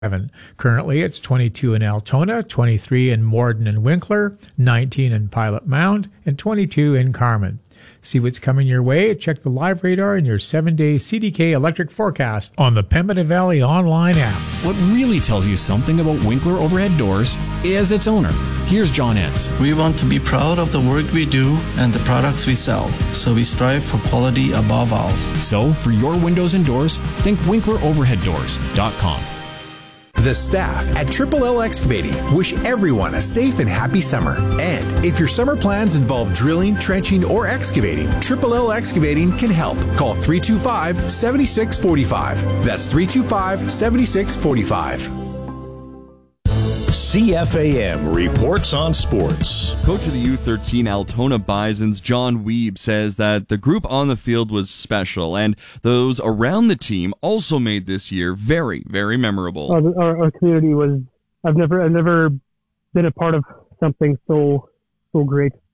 Currently, it's 22 in Altona, 23 in Morden and Winkler, 19 in Pilot Mound, and 22 in Carmen. See what's coming your way. Check the live radar and your 7-day CDK electric forecast on the Pembina Valley online app. What really tells you something about Winkler Overhead Doors is its owner. Here's John Entz. We want to be proud of the work we do and the products we sell, so we strive for quality above all. So, for your windows and doors, think WinklerOverheadDoors.com. The staff at Triple L Excavating wish everyone a safe and happy summer. And if your summer plans involve drilling, trenching, or excavating, Triple L Excavating can help. Call 325-7645. That's 325-7645. CFAM reports on sports. Coach of the U13 Altona Bisons, John Wiebe, says that the group on the field was special, and those around the team also made this year very, very memorable. Our community was. I've never been a part of something so great.